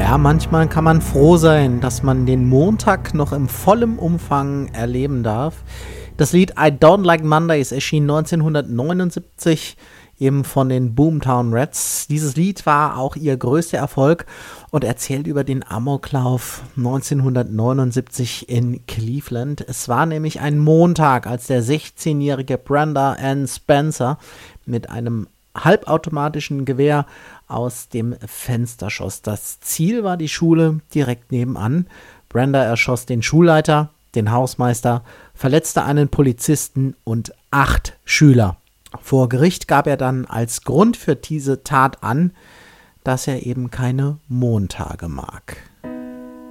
Ja, manchmal kann man froh sein, dass man den Montag noch im vollen Umfang erleben darf. Das Lied I Don't Like Mondays erschien 1979 eben von den Boomtown Rats. Dieses Lied war auch ihr größter Erfolg und erzählt über den Amoklauf 1979 in Cleveland. Es war nämlich ein Montag, als der 16-jährige Brenda Ann Spencer mit einem halbautomatischen Gewehr aus dem Fenster schoss. Das Ziel war die Schule direkt nebenan. Brenda erschoss den Schulleiter, den Hausmeister, verletzte einen Polizisten und 8 Schüler. Vor Gericht gab er dann als Grund für diese Tat an, dass er eben keine Montage mag.